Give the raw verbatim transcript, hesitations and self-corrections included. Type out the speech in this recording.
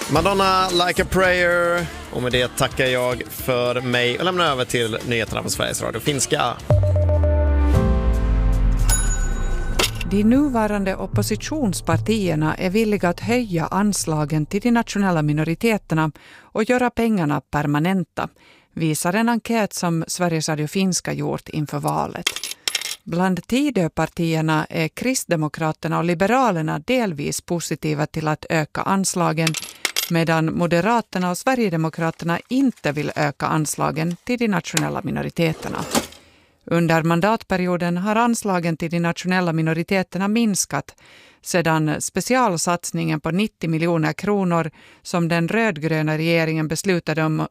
Madonna, Like a Prayer. Och med det tackar jag för mig och lämnar över till nyheterna på Sveriges Radio Finska. De nuvarande oppositionspartierna är villiga att höja anslagen till de nationella minoriteterna och göra pengarna permanenta, visar en enkät som Sveriges Radio Finska gjort inför valet. Bland Tidöpartierna är Kristdemokraterna och Liberalerna delvis positiva till att öka anslagen, medan Moderaterna och Sverigedemokraterna inte vill öka anslagen till de nationella minoriteterna. Under mandatperioden har anslagen till de nationella minoriteterna minskat sedan specialsatsningen på nittio miljoner kronor som den rödgröna regeringen beslutade om